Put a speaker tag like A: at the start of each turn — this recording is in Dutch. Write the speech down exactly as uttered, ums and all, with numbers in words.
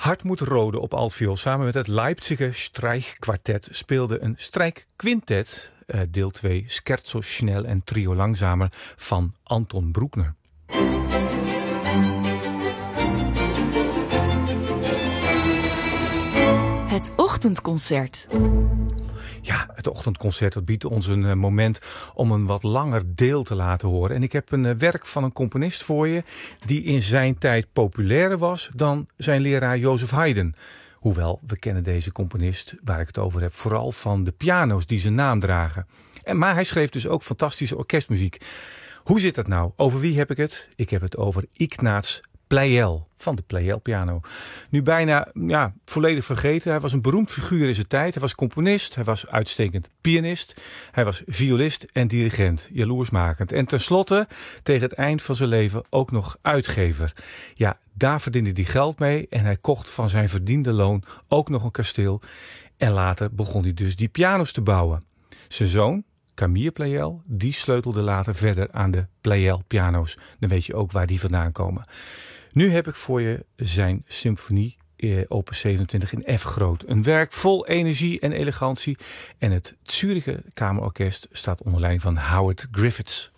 A: Hartmut Rohde op altviool samen met het Leipziger Strijkkwartet speelde een strijkquintet, uh, deel twee, Scherzo snel en trio langzamer van Anton Bruckner.
B: Het ochtendconcert.
A: Ja, het ochtendconcert dat biedt ons een uh, moment om een wat langer deel te laten horen. En ik heb een uh, werk van een componist voor je die in zijn tijd populairder was dan zijn leraar Joseph Haydn. Hoewel, we kennen deze componist, waar ik het over heb, vooral van de piano's die zijn naam dragen. En, maar hij schreef dus ook fantastische orkestmuziek. Hoe zit dat nou? Over wie heb ik het? Ik heb het over Ignaz Pleyel van de Pleyel piano. Nu bijna ja, volledig vergeten. Hij was een beroemd figuur in zijn tijd. Hij was componist, hij was uitstekend pianist, hij was violist en dirigent. Jaloersmakend. En tenslotte, tegen het eind van zijn leven ook nog uitgever. Ja, daar verdiende hij geld mee en hij kocht van zijn verdiende loon ook nog een kasteel. En later begon hij dus die piano's te bouwen. Zijn zoon, Camille Pleyel, die sleutelde later verder aan de Pleyel piano's. Dan weet je ook waar die vandaan komen. Nu heb ik voor je zijn symfonie eh, opus zevenentwintig in F groot. Een werk vol energie en elegantie. En het Zuricher Kamerorkest staat onder leiding van Howard Griffiths.